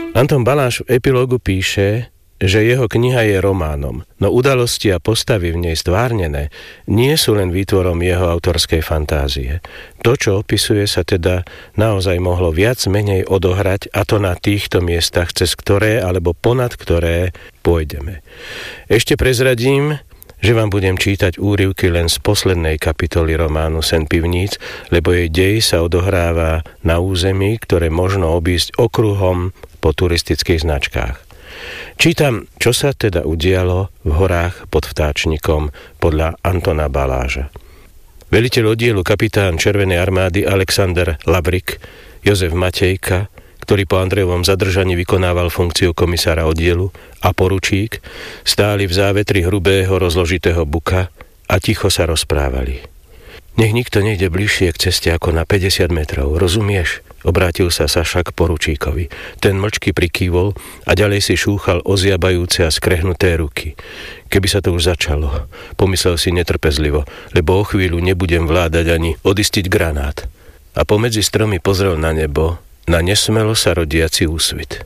Anton Baláš v epilógu píše, že jeho kniha je románom, no udalosti a postavy v nej stvárnené nie sú len výtvorom jeho autorskej fantázie. To, čo opisuje, sa teda naozaj mohlo viac menej odohrať, a to na týchto miestach, cez ktoré alebo ponad ktoré pôjdeme. Ešte prezradím, že vám budem čítať úryvky len z poslednej kapitoly románu Sen pivníc, lebo jej dej sa odohráva na území, ktoré možno obísť okruhom po turistických značkách. Čítam, čo sa teda udialo v horách pod Vtáčnikom podľa Antona Baláža. Veliteľ oddielu kapitán Červenej armády Alexander Labrik, Jozef Matejka, ktorý po Andrejovom zadržaní vykonával funkciu komisára oddielu, a poručík stáli v závetri hrubého rozložitého buka a ticho sa rozprávali. Nech nikto nejde bližšie k ceste ako na 50 metrov, rozumieš? Obrátil sa Saša k poručíkovi. Ten mlčky prikývol a ďalej si šúchal oziabajúce a skrehnuté ruky. Keby sa to už začalo, pomyslel si netrpezlivo, lebo o chvíľu nebudem vládať ani odistiť granát. A pomedzi stromy pozrel na nebo, na nesmelo sa rodiaci úsvit.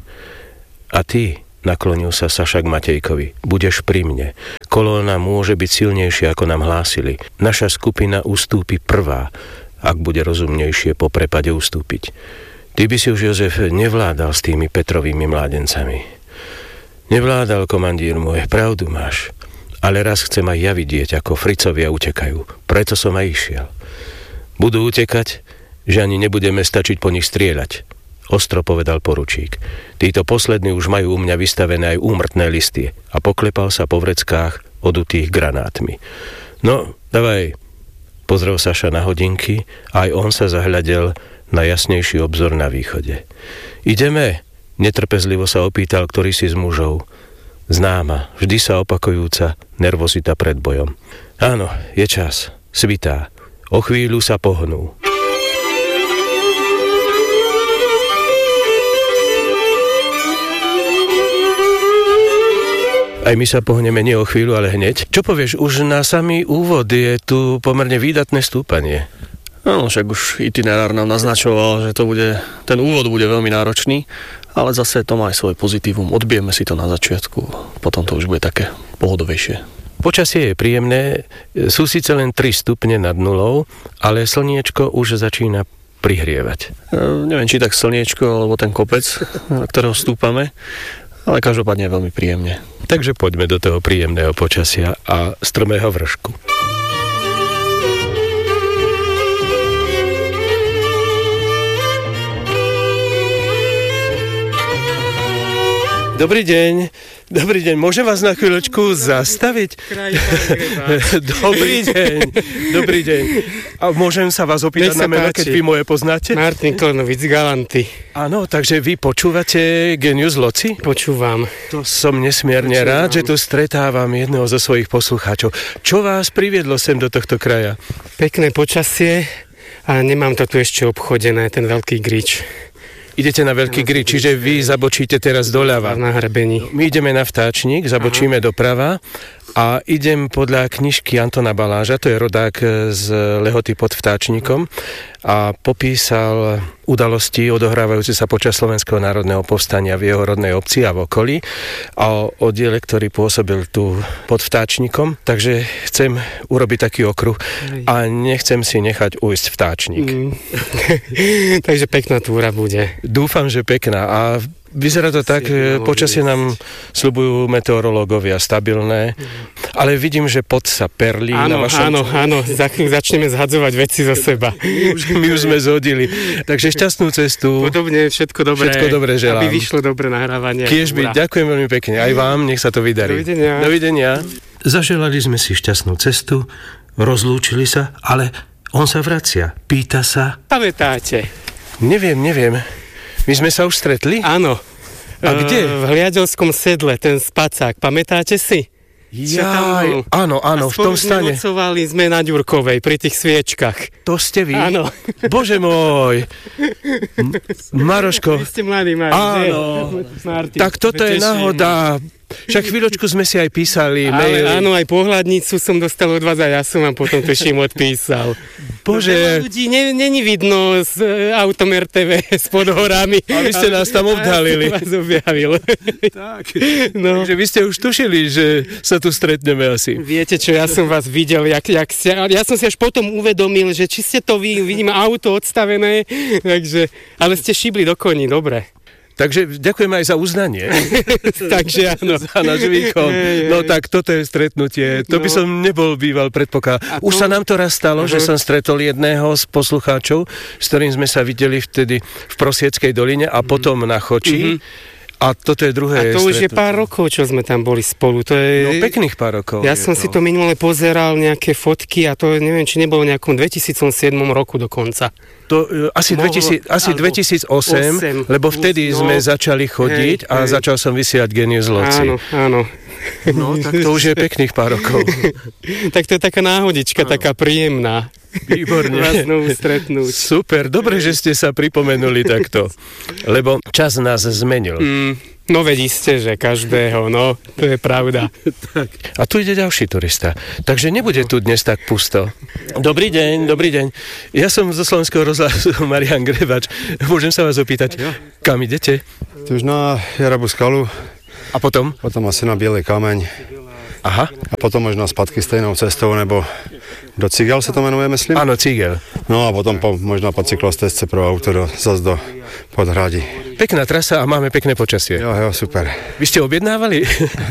A ty, naklonil sa Saša k Matejkovi, budeš pri mne. Kolóna môže byť silnejšia, ako nám hlásili. Naša skupina ustúpi prvá, ak bude rozumnejšie po prepade ustúpiť. Ty by si už, Jozef, nevládal s tými Petrovými mládencami. Nevládal, komandír môj, pravdu máš. Ale raz chcem aj ja vidieť, ako Fricovia utekajú. Preto som aj išiel. Budú utekať, že ani nebudeme stačiť po nich strieľať, ostro povedal poručík. Títo poslední už majú u mňa vystavené aj úmrtné listy, a poklepal sa po vreckách odutých granátmi. No, davaj. Pozrel Saša na hodinky a aj on sa zahľadel na jasnejší obzor na východe. Ideme? Netrpezlivo sa opýtal ktorý si z mužov. Známa, vždy sa opakujúca nervozita pred bojom. Áno, je čas. Svitá. O chvíľu sa pohnú. Aj my sa pohneme nie o chvíľu, ale hneď. Čo povieš, už na samý úvod je tu pomerne výdatné stúpanie. No, však už itinerár nám naznačoval, že ten úvod bude veľmi náročný, ale zase to má aj svoje pozitívum. Odbijeme si to na začiatku, potom to už bude také pohodovejšie. Počasie je príjemné, sú síce len 3 stupne nad nulou, ale slniečko už začína prihrievať. Neviem, či tak slniečko, alebo ten kopec, na ktorého stúpame, ale každopádne je veľmi príjemne. Takže poďme do toho príjemného počasia a strmého vršku. Dobrý deň. Dobrý deň. Môžem vás na chvíľočku zastaviť? Dobrý deň. Dobrý deň. A môžem sa vás opýtať na meno, keď vy moje poznáte? Martin Klonovic, Galanty. Áno, takže vy počúvate Genius Loci? Počúvam. To som nesmierne rád, že tu stretávam jedného zo svojich poslucháčov. Čo vás priviedlo sem do tohto kraja? Pekné počasie a nemám to tu ešte obchodené, ten veľký grič. Idete na Veľký grič, čiže vy zabočíte teraz doľava. Na hrebení. My ideme na Vtáčnik, zabočíme doprava a idem podľa knižky Antona Baláža, to je rodák z Lehoty pod Vtáčnikom, a popísal udalosti odohrávajúce sa počas Slovenského národného povstania v jeho rodnej obci a v okolí a o diele, ktorý pôsobil tu pod Vtáčnikom. Takže chcem urobiť taký okruh a nechcem si nechať ujsť Vtáčnik. Takže pekná túra bude. Dúfam, že pekná. A vyzerá to tak, počasie nám sľubujú meteorológovia stabilné, ale vidím, že pot sa perlí na vašom... Áno, začneme zhadzovať veci zo seba. My už sme zhodili. Takže šťastnú cestu. Podobne, všetko dobré želám. Aby vyšlo dobré nahrávanie. Ďakujem veľmi pekne. Aj vám, nech sa to vydarí. Dovidenia. Zaželali sme si šťastnú cestu, rozlúčili sa, ale on sa vracia. Pýta sa... Pamätáte? Neviem. My sme sa už stretli? Áno. A kde? V Hliadelskom sedle, ten spacák. Pamätáte si? Jaj, áno, v tom stane. A spolu sme na Ďurkovej, pri tých sviečkach. To ste vy? Áno. Bože môj. Maroško. Vy ste mladý, Martin. Áno. Martin, tak toto je náhoda. Však chvíľočku sme si aj písali. Ale áno, aj pohľadnicu som dostal od vás a ja som vám potom tuším odpísal. Bože. Ľudí není vidno z autom RTV spod horami. A vy ste nás tam obdhalili. Ja som vás objavil. Tak. No. Takže vy ste už tušili, že sa tu stretneme asi. Viete čo, ja som vás videl, ja som si až potom uvedomil, že či ste to vy, vidím auto odstavené, takže, ale ste šibli do koní, dobre. Takže ďakujem aj za uznanie. Takže áno. Za náš výkon. No tak toto je stretnutie. To by som nebol býval predpoklad. Už sa nám to raz stalo, že som stretol jedného z poslucháčov, s ktorým sme sa videli vtedy v Prosieckej doline a potom na Choči. A toto je druhé. A to už je pár rokov, čo sme tam boli spolu. To je, no pekných pár rokov. Ja som si to minule pozeral, nejaké fotky a to neviem, či nebolo v nejakom 2007 roku dokonca. To asi 2008, lebo vtedy sme začali chodiť a začal som vysielať Genius Loci. Áno. No, tak to už je pekných pár rokov. Tak to je taká náhodička, taká príjemná. Výborne. Vás znovu stretnúť. Super, dobre, že ste sa pripomenuli takto, lebo čas nás zmenil. No vedí ste, že každého, no, to je pravda. Tak. A tu ide ďalší turista, takže nebude tu dnes tak pusto. Dobrý deň. Ja som zo Slovenského rozhlasu Marián Grebač. Môžem sa vás opýtať, kam idete? Tu už na Jarabu skalu. A potom? Potom asi na Bielý kameň. Aha. A potom možno spadky stejnou cestou, nebo do Cigel sa to menuje, myslím? Áno, Cigel. No a potom možno po cyklostezce pro auto zase do Podhradí. Pekná trasa a máme pekné počasie. Jo, super. Vy ste objednávali?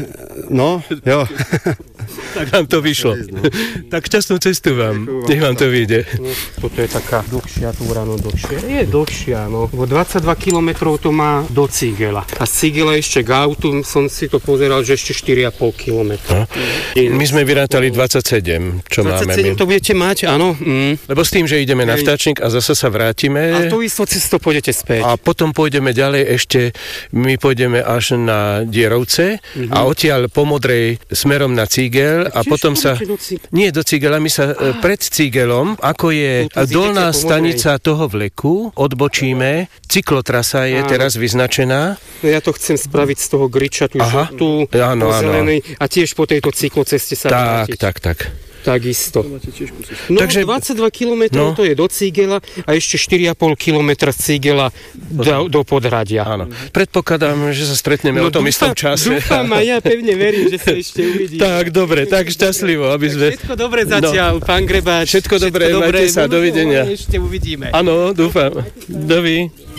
No, jo. Tak vám to vyšlo. Tak šťastnú cestu vám. Nech vám to vyjde. Toto je taká dlhšia túra, no dlhšia. Je dlhšia, no. 22 kilometrov to má do Cigela. A z Cigela ešte k autu som si to pozeral, že ešte 4,5 kilometra. My sme vyrátali 27, čo 27 máme. 27 to budete mať, áno. Lebo s tým, že ideme na Vtáčnik a zase sa vrátime. A tú istú cestu pôjdete späť. A potom pôjdeme ďalej ešte, my pôjdeme až na Dierovce a odtiaľ po Modrej smerom na Cigel a potom sa... Nie do Cigela, my sa pred Cigelom, ako je dolná stanica toho vleku, odbočíme, cyklotrasa je teraz vyznačená. Ja to chcem spraviť z toho Griča, tú žltú, po zelenej a tiež po tejto cykloceste sa vrátiť. Tak. Takisto. No, takže 22 km to je do Cigela a ešte 4,5 km z Cigela do Podhradia. Áno. Predpokladám, že sa stretneme o tom istom čase. Dúfam a ja pevne verím, že sa ešte uvidíme. Tak, dobre, tak šťastlivo, aby sme... Všetko dobre zatiaľ, pán Grebáč. Všetko dobre, majte sa, dovidenia. Ešte uvidíme. Áno, dúfam. Dovi.